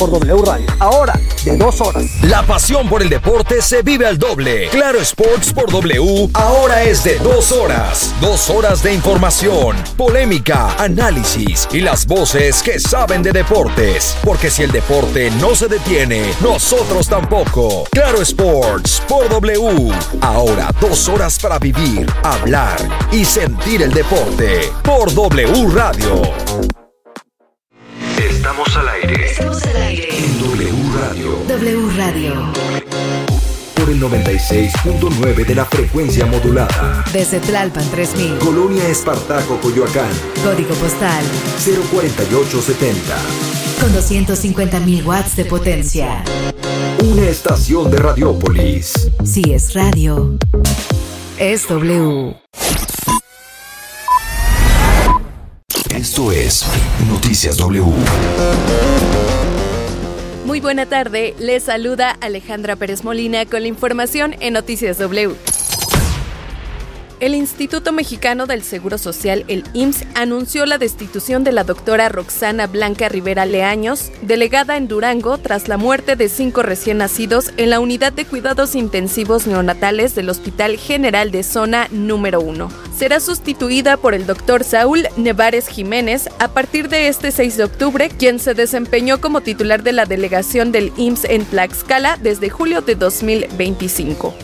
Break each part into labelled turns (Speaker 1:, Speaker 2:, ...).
Speaker 1: por W Radio. Ahora, de 2 horas.
Speaker 2: La pasión por el deporte se vive al doble. Claro Sports por W, ahora es de 2 horas. 2 horas de información, polémica, análisis y las voces que saben de deportes. Porque si el deporte no se detiene, nosotros tampoco. Claro Sports por W, ahora 2 horas para vivir, hablar y sentir el deporte por W Radio.
Speaker 3: Estamos al aire.
Speaker 2: En W Radio.
Speaker 4: W Radio.
Speaker 2: Por el 96.9 de la frecuencia modulada.
Speaker 4: Desde Tlalpan 3000.
Speaker 2: Colonia Espartaco, Coyoacán.
Speaker 4: Código postal
Speaker 2: 04870.
Speaker 4: con 250.000 watts de potencia.
Speaker 2: Una estación de Radiópolis.
Speaker 4: Si es radio, es W.
Speaker 2: Esto es Noticias W.
Speaker 5: Muy buena tarde, les saluda Alejandra Pérez Molina con la información en Noticias W. El Instituto Mexicano del Seguro Social, el IMSS, anunció la destitución de la doctora Roxana Blanca Rivera Leaños, delegada en Durango, tras la muerte de 5 recién nacidos en la unidad de cuidados intensivos neonatales del Hospital General de Zona número 1. Será sustituida por el doctor Saúl Nevares Jiménez a partir de este 6 de octubre, quien se desempeñó como titular de la delegación del IMSS en Tlaxcala desde julio de 2025.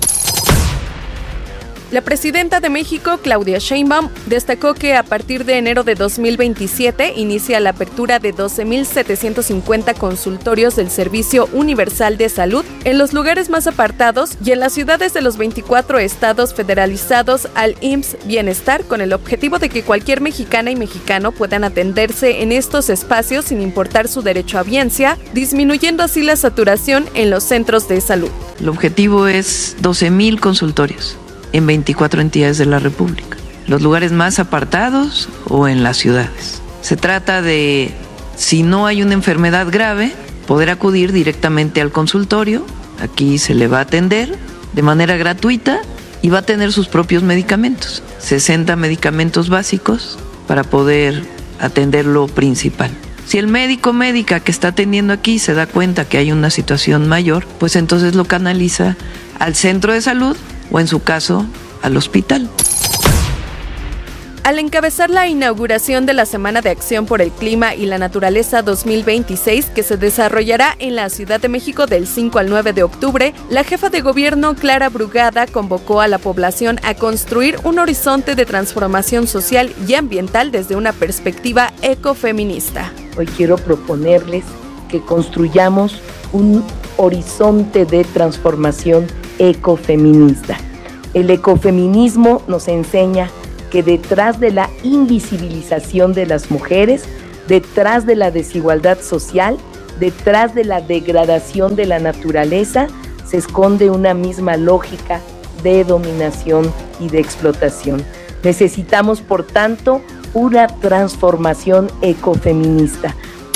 Speaker 5: La presidenta de México, Claudia Sheinbaum, destacó que a partir de enero de 2027 inicia la apertura de 12.750 consultorios del Servicio Universal de Salud en los lugares más apartados y en las ciudades de los 24 estados federalizados al IMSS Bienestar, con el objetivo de que cualquier mexicana y mexicano puedan atenderse en estos espacios sin importar su derecho a audiencia, disminuyendo así la saturación en los centros de salud.
Speaker 6: El objetivo es 12,000 consultorios en 24 entidades de la República, los lugares más apartados o en las ciudades. Se trata de, si no hay una enfermedad grave, poder acudir directamente al consultorio. Aquí se le va a atender de manera gratuita y va a tener sus propios medicamentos, 60 medicamentos básicos para poder atender lo principal. Si el médico o médica que está atendiendo aquí se da cuenta que hay una situación mayor, pues entonces lo canaliza al centro de salud o en su caso, al hospital.
Speaker 5: Al encabezar la inauguración de la Semana de Acción por el Clima y la Naturaleza 2026, que se desarrollará en la Ciudad de México del 5 al 9 de octubre, la jefa de gobierno, Clara Brugada, convocó a la población a construir un horizonte de transformación social y ambiental desde una perspectiva ecofeminista.
Speaker 7: Hoy quiero proponerles que construyamos un horizonte de transformación ecofeminista. El ecofeminismo nos enseña que detrás de la invisibilización de las mujeres, detrás de la desigualdad social, detrás de la degradación de la naturaleza, se esconde una misma lógica de dominación y de explotación. Necesitamos, por tanto, una transformación ecofeminista.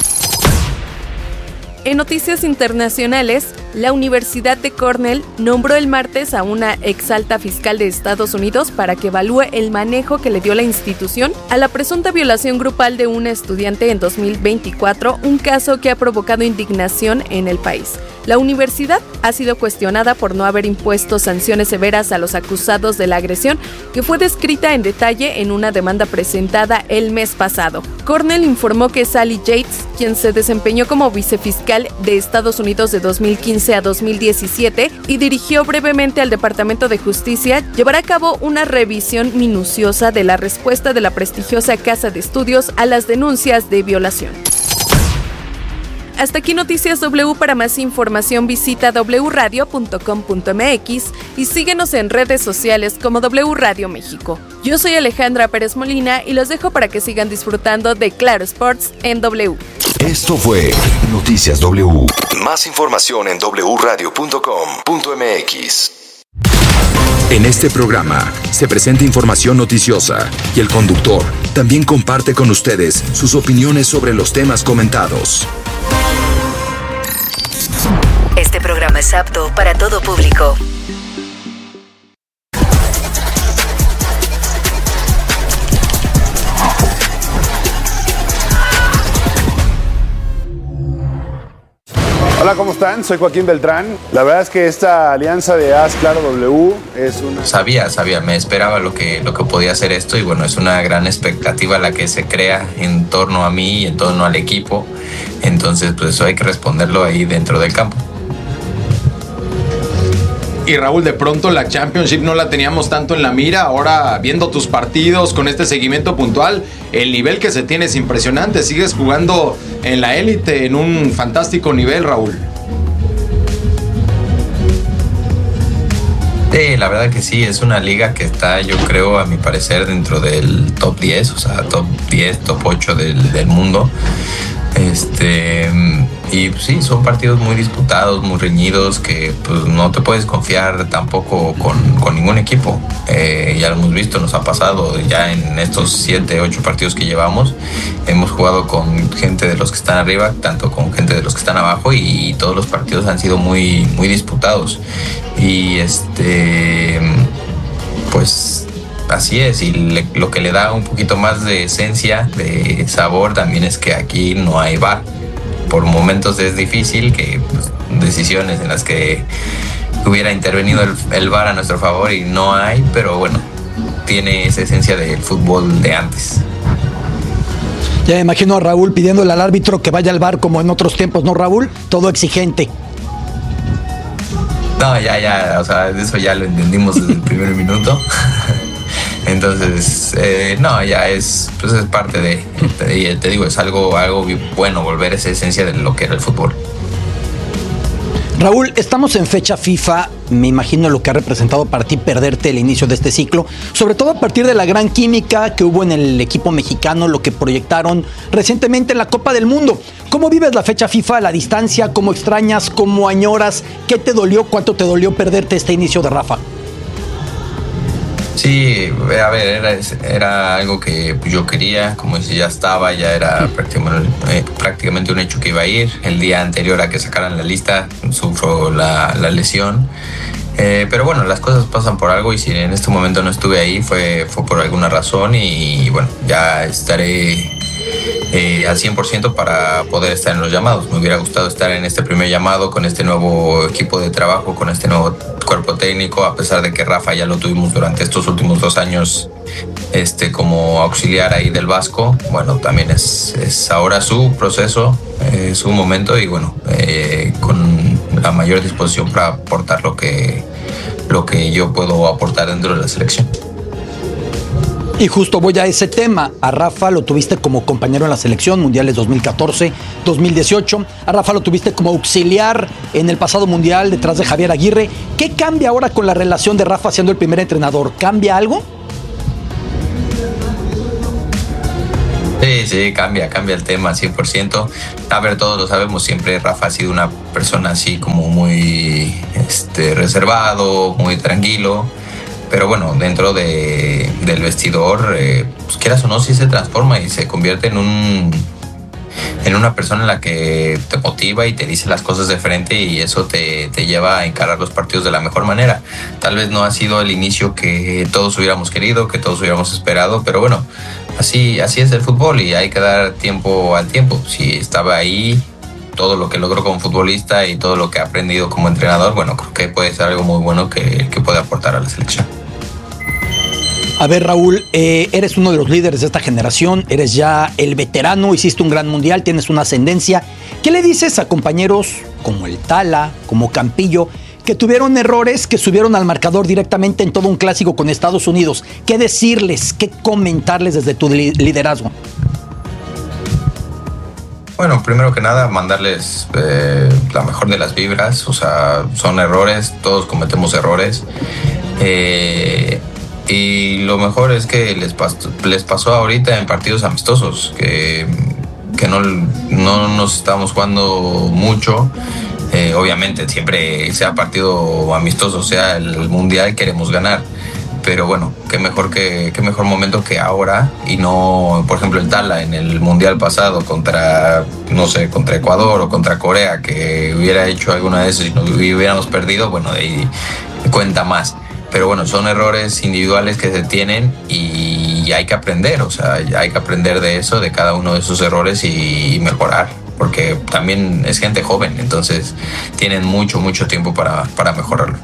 Speaker 5: En noticias internacionales, la Universidad de Cornell nombró el martes a una exalta fiscal de Estados Unidos para que evalúe el manejo que le dio la institución a la presunta violación grupal de una estudiante en 2024, un caso que ha provocado indignación en el país. La universidad ha sido cuestionada por no haber impuesto sanciones severas a los acusados de la agresión, que fue descrita en detalle en una demanda presentada el mes pasado. Cornell informó que Sally Yates, quien se desempeñó como vicefiscal de Estados Unidos de 2015 a 2017 y dirigió brevemente al Departamento de Justicia, llevará a cabo una revisión minuciosa de la respuesta de la prestigiosa casa de estudios a las denuncias de violación. Hasta aquí Noticias W. Para más información visita wradio.com.mx y síguenos en redes sociales como W Radio México. Yo soy Alejandra Pérez Molina y los dejo para que sigan disfrutando de Claro Sports en W.
Speaker 2: Esto fue Noticias W. Más información en wradio.com.mx. En este programa se presenta información noticiosa y el conductor también comparte con ustedes sus opiniones sobre los temas comentados.
Speaker 4: Este programa es apto para todo público.
Speaker 3: Hola, ¿cómo están? Soy Joaquín Beltrán. La verdad es que esta alianza de Haz Claro W es una...
Speaker 8: Sabía, me esperaba lo que podía hacer esto y bueno, es una gran expectativa la que se crea en torno a mí y en torno al equipo. Entonces, pues eso hay que responderlo ahí dentro del campo.
Speaker 9: Y Raúl, de pronto la Championship no la teníamos tanto en la mira. Ahora, viendo tus partidos con este seguimiento puntual, el nivel que se tiene es impresionante. Sigues jugando en la élite en un fantástico nivel, Raúl.
Speaker 8: Sí, la verdad que sí, es una liga que está, yo creo, a mi parecer, dentro del top 10, o sea, top 10, top 8 del mundo. Y sí, son partidos muy disputados, muy reñidos, que pues no te puedes confiar tampoco con ningún equipo. Ya lo hemos visto, nos ha pasado ya en estos 7, 8 partidos que llevamos. Hemos jugado con gente de los que están arriba, tanto con gente de los que están abajo, y todos los partidos han sido muy, muy disputados. Y pues así es, y lo que le da un poquito más de esencia, de sabor, también es que aquí no hay VAR. Por momentos es difícil que pues, decisiones en las que hubiera intervenido el VAR a nuestro favor y no hay, pero bueno, tiene esa esencia del fútbol de antes.
Speaker 1: Ya me imagino a Raúl pidiéndole al árbitro que vaya al VAR como en otros tiempos, ¿no, Raúl? Todo exigente.
Speaker 8: No, ya, o sea, eso ya lo entendimos desde el primer minuto. Entonces, ya es parte de, te digo, es algo bueno volver a esa esencia de lo que era el fútbol.
Speaker 1: Raúl, estamos en fecha FIFA, me imagino lo que ha representado para ti perderte el inicio de este ciclo, sobre todo a partir de la gran química que hubo en el equipo mexicano, lo que proyectaron recientemente en la Copa del Mundo. ¿Cómo vives la fecha FIFA a la distancia? ¿Cómo extrañas? ¿Cómo añoras? ¿Qué te dolió? ¿Cuánto te dolió perderte este inicio de Rafa?
Speaker 8: Sí, a ver, era algo que yo quería, como si ya era prácticamente un hecho que iba a ir. El día anterior a que sacaran la lista, sufro la lesión. Pero bueno, las cosas pasan por algo y si en este momento no estuve ahí fue por alguna razón y bueno, ya estaré al 100% para poder estar en los llamados. Me hubiera gustado estar en este primer llamado con este nuevo equipo de trabajo, con este nuevo cuerpo técnico, a pesar de que Rafa ya lo tuvimos durante estos últimos 2 años como auxiliar ahí del Vasco. Bueno, también es ahora su proceso, su momento y bueno, con la mayor disposición para aportar lo que yo puedo aportar dentro de la selección.
Speaker 1: Y justo voy a ese tema. A Rafa lo tuviste como compañero en la selección, mundiales 2014, 2018. A Rafa lo tuviste como auxiliar en el pasado mundial detrás de Javier Aguirre. ¿Qué cambia ahora con la relación de Rafa siendo el primer entrenador? ¿Cambia algo?
Speaker 8: Sí, cambia el tema 100%. A ver, todos lo sabemos, siempre Rafa ha sido una persona así como muy reservado, muy tranquilo. Pero bueno, dentro del vestidor, pues quieras o no, sí se transforma y se convierte en una persona en la que te motiva y te dice las cosas de frente y eso te lleva a encarar los partidos de la mejor manera. Tal vez no ha sido el inicio que todos hubiéramos querido, que todos hubiéramos esperado, pero bueno, así es el fútbol y hay que dar tiempo al tiempo. Si estaba ahí, todo lo que logró como futbolista y todo lo que ha aprendido como entrenador, bueno, creo que puede ser algo muy bueno que puede aportar a la selección.
Speaker 1: A ver, Raúl, eres uno de los líderes de esta generación, eres ya el veterano, hiciste un gran mundial, tienes una ascendencia. ¿Qué le dices a compañeros como el Tala, como Campillo, que tuvieron errores, que subieron al marcador directamente en todo un clásico con Estados Unidos? ¿Qué decirles, qué comentarles desde tu liderazgo?
Speaker 8: Bueno, primero que nada, mandarles la mejor de las vibras. O sea, son errores, todos cometemos errores. Y lo mejor es que les pasó ahorita en partidos amistosos, que no nos estamos jugando mucho. Obviamente, siempre sea partido amistoso, sea el mundial, queremos ganar. Pero bueno, qué mejor momento que ahora y no, por ejemplo, el Tala en el mundial pasado contra Ecuador o contra Corea, que hubiera hecho alguna de esas y nos hubiéramos perdido, bueno, de ahí cuenta más. Pero bueno, son errores individuales que se tienen y hay que aprender, o sea, hay que aprender de eso, de cada uno de esos errores y mejorar. porque también es gente joven, entonces tienen mucho tiempo para mejorarlo.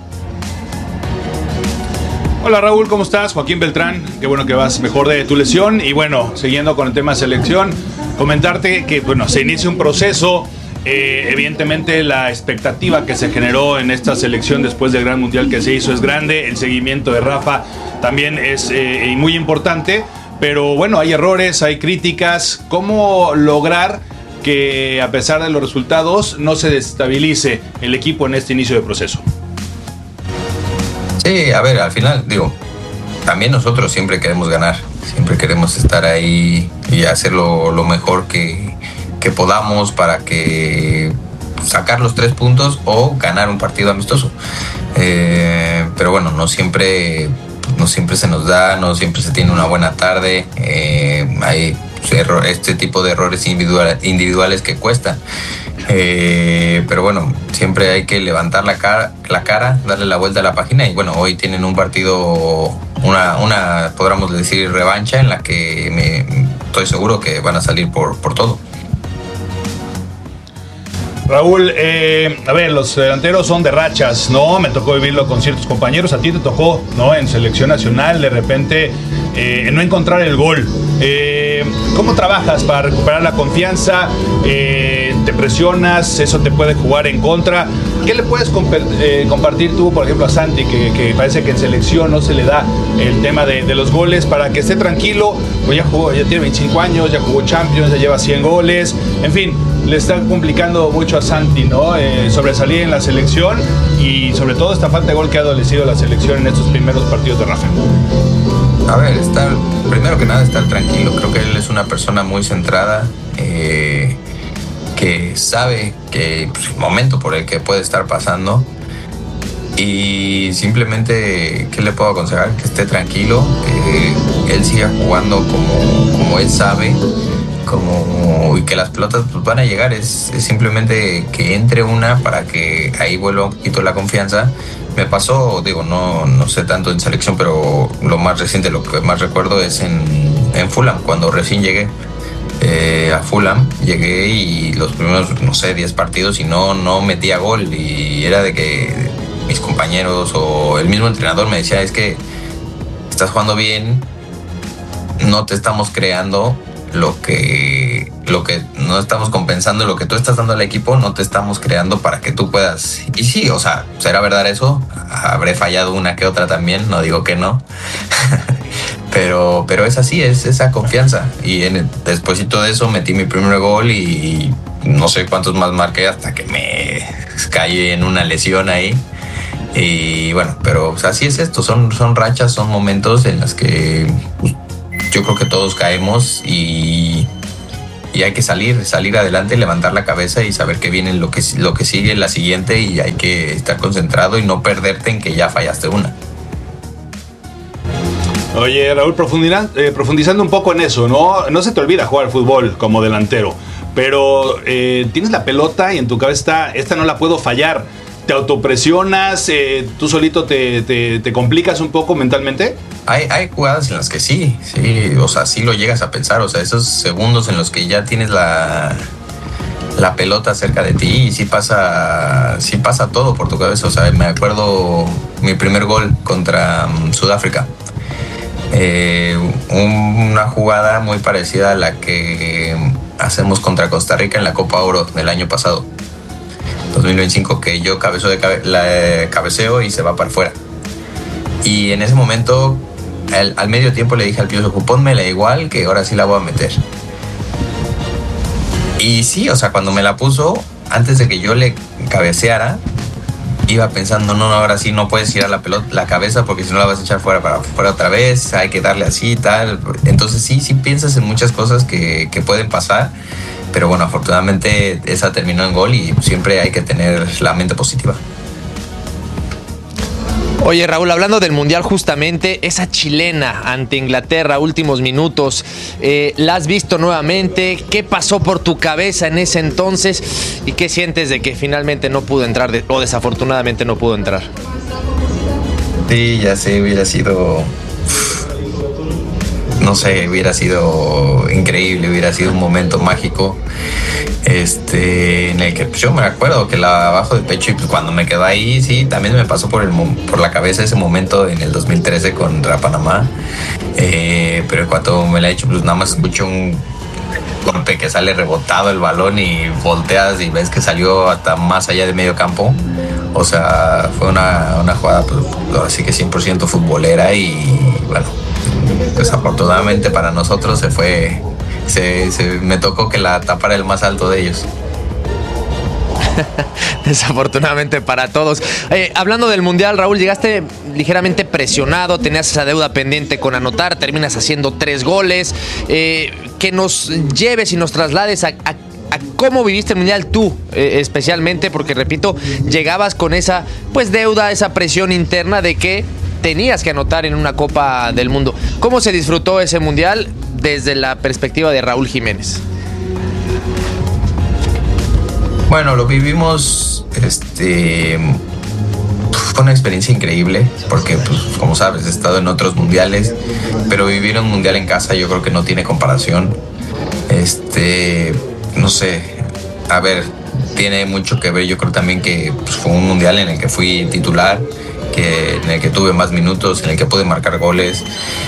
Speaker 10: Hola Raúl, ¿cómo estás? Joaquín Beltrán, qué bueno que vas mejor de tu lesión. Y bueno, siguiendo con el tema selección, comentarte que se inicia un proceso. Evidentemente la expectativa que se generó en esta selección después del gran mundial que se hizo es grande. El seguimiento de Rafa también es muy importante. Pero bueno, hay errores, hay críticas. ¿Cómo lograr que a pesar de los resultados no se desestabilice el equipo en este inicio de proceso?
Speaker 8: Sí, a ver, al final, también nosotros siempre queremos ganar, siempre queremos estar ahí y hacerlo lo mejor que podamos para que sacar los 3 puntos o ganar un partido amistoso. Pero bueno, no siempre se nos da, no siempre se tiene una buena tarde, hay este tipo de errores individuales que cuestan. Pero bueno, siempre hay que levantar la cara, darle la vuelta a la página y bueno, hoy tienen un partido, una podríamos decir revancha en la que estoy seguro que van a salir por todo.
Speaker 10: Raúl, a ver, los delanteros son de rachas, ¿no? Me tocó vivirlo con ciertos compañeros. A ti te tocó, ¿no? En selección nacional, de repente, no encontrar el gol. ¿Cómo trabajas para recuperar la confianza? ¿Te presionas? ¿Eso te puede jugar en contra? ¿Qué le puedes compartir tú, por ejemplo, a Santi, que parece que en selección no se le da el tema de los goles, para que esté tranquilo? Pues ya tiene 25 años, ya jugó Champions, ya lleva 100 goles, en fin. Le está complicando mucho a Santi, ¿no? Sobresalir en la selección y sobre todo esta falta de gol que ha adolecido la selección en estos primeros partidos de Rafa.
Speaker 8: A ver, primero que nada estar tranquilo. Creo que él es una persona muy centrada, que sabe que el momento por el que puede estar pasando, y simplemente, ¿qué le puedo aconsejar? Que esté tranquilo, que él siga jugando como él sabe, y que las pelotas pues van a llegar. Es simplemente que entre una para que ahí vuelva un poquito la confianza. Me pasó, no sé tanto en selección, pero lo más reciente, lo que más recuerdo es en Fulham, cuando recién llegué a Fulham, llegué y los primeros, 10 partidos y no metía gol, y era de que mis compañeros o el mismo entrenador me decía, es que estás jugando bien, no te estamos creando lo que no estamos compensando, lo que tú estás dando al equipo no te estamos creando para que tú puedas. Y sí, ¿será verdad eso? Habré fallado una que otra también, no digo que no. pero es así, es esa confianza. Y despuésito de eso metí mi primer gol y no sé cuántos más marqué hasta que me caí en una lesión ahí. Y bueno, pero así es esto, son rachas, son momentos en los que yo creo que todos caemos y hay que salir adelante, levantar la cabeza y saber que viene lo que sigue, la siguiente, y hay que estar concentrado y no perderte en que ya fallaste una.
Speaker 10: Oye, Raúl, profundizando un poco en eso, no se te olvida jugar al fútbol como delantero, pero tienes la pelota y en tu cabeza esta no la puedo fallar. ¿Te autopresionas? ¿Tú solito te complicas un poco mentalmente?
Speaker 8: Hay jugadas en las que sí, sí lo llegas a pensar, esos segundos en los que ya tienes la pelota cerca de ti y sí pasa todo por tu cabeza. Me acuerdo mi primer gol contra Sudáfrica, una jugada muy parecida a la que hacemos contra Costa Rica en la Copa Oro del año pasado, 2025, que yo cabeceo y se va para afuera. Y en ese momento, al medio tiempo, le dije al Piojo, pónmela igual, que ahora sí la voy a meter. Y sí, cuando me la puso, antes de que yo le cabeceara, iba pensando, no, ahora sí no puedes girar la cabeza porque si no la vas a echar fuera otra vez, hay que darle así y tal. Entonces sí piensas en muchas cosas que pueden pasar, pero bueno, afortunadamente esa terminó en gol y siempre hay que tener la mente positiva.
Speaker 11: Oye, Raúl, hablando del Mundial justamente, esa chilena ante Inglaterra, últimos minutos, ¿la has visto nuevamente? ¿Qué pasó por tu cabeza en ese entonces? ¿Y qué sientes de que finalmente no pudo entrar o desafortunadamente no pudo entrar?
Speaker 8: Sí, ya sé, hubiera sido... No sé, hubiera sido increíble, hubiera sido un momento mágico. en el que pues, yo me acuerdo que la bajo de pecho y pues cuando me quedó ahí, sí, también me pasó por la cabeza ese momento en el 2013 contra Panamá, pero cuando me la he hecho, pues nada más escucho un golpe que sale rebotado el balón y volteas y ves que salió hasta más allá de medio campo. O sea, fue una jugada pues, así que 100% futbolera y bueno, desafortunadamente para nosotros me tocó que la tapara el más alto de ellos.
Speaker 11: Desafortunadamente para todos. Hablando del Mundial, Raúl, llegaste ligeramente presionado, tenías esa deuda pendiente con anotar, terminas haciendo 3 goles. Que nos lleves y nos traslades a cómo viviste el Mundial tú, especialmente, porque repito, llegabas con esa pues deuda, esa presión interna de que tenías que anotar en una Copa del Mundo. ¿Cómo se disfrutó ese Mundial desde la perspectiva de Raúl Jiménez?
Speaker 8: Bueno, lo vivimos, fue una experiencia increíble, porque, pues, como sabes, he estado en otros mundiales, pero vivir un mundial en casa yo creo que no tiene comparación. No sé, a ver, tiene mucho que ver, yo creo también que pues, fue un mundial en el que fui titular, en el que tuve más minutos, en el que pude marcar goles.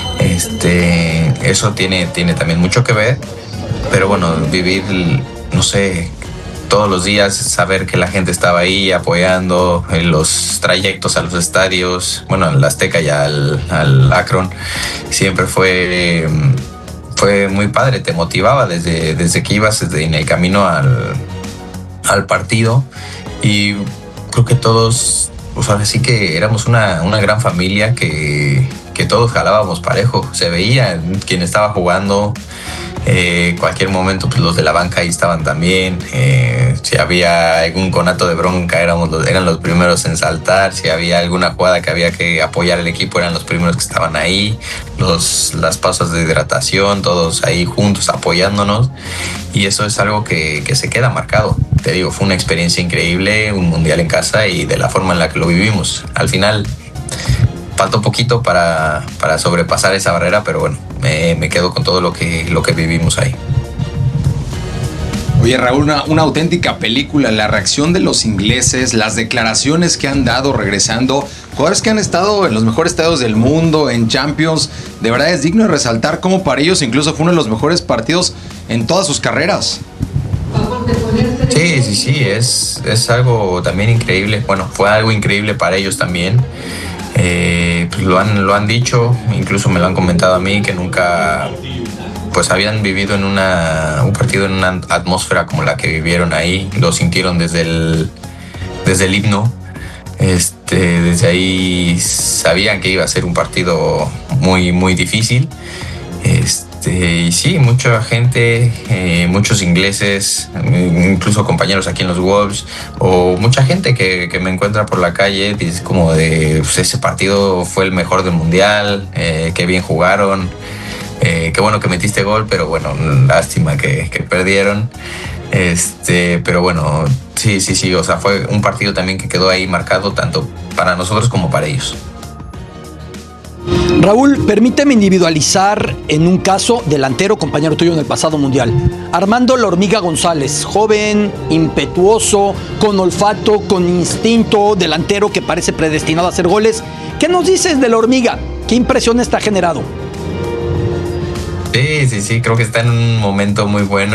Speaker 8: Eso tiene también mucho que ver, pero bueno, vivir, no sé, todos los días, saber que la gente estaba ahí apoyando en los trayectos a los estadios, bueno, al Azteca y al Akron, siempre fue muy padre, te motivaba desde que ibas en el camino al partido, y creo que todos, pues ahora sí que éramos una gran familia que todos jalábamos parejo, se veía quién estaba jugando. Cualquier momento pues los de la banca ahí estaban también, si había algún conato de bronca eran los primeros en saltar, si había alguna jugada que había que apoyar al equipo eran los primeros que estaban ahí, las pausas de hidratación, todos ahí juntos apoyándonos, y eso es algo que se queda marcado. Te digo, fue una experiencia increíble, un mundial en casa y de la forma en la que lo vivimos. Al final faltó poquito para sobrepasar esa barrera, pero bueno, me quedo con todo lo que vivimos ahí.
Speaker 9: Oye, Raúl, una auténtica película, la reacción de los ingleses, las declaraciones que han dado regresando, jugadores que han estado en los mejores estadios del mundo, en Champions, de verdad es digno de resaltar cómo para ellos incluso fue uno de los mejores partidos en todas sus carreras.
Speaker 8: Sí, es algo también increíble, bueno, fue algo increíble para ellos también. Pues lo han dicho, incluso me lo han comentado a mí, que nunca pues habían vivido en un partido en una atmósfera como la que vivieron ahí, lo sintieron desde el himno, desde ahí sabían que iba a ser un partido muy, muy difícil, y sí, mucha gente, muchos ingleses, incluso compañeros aquí en los Wolves, o mucha gente que me encuentra por la calle, dice como de, pues ese partido fue el mejor del mundial, qué bien jugaron, qué bueno que metiste gol, pero bueno, lástima que perdieron. Pero bueno, sí, o sea, fue un partido también que quedó ahí marcado tanto para nosotros como para ellos.
Speaker 1: Raúl, permíteme individualizar en un caso delantero, compañero tuyo en el pasado mundial. Armando La Hormiga González, joven, impetuoso, con olfato, con instinto, delantero que parece predestinado a hacer goles. ¿Qué nos dices de La Hormiga? ¿Qué impresión está generado?
Speaker 8: Sí, creo que está en un momento muy bueno.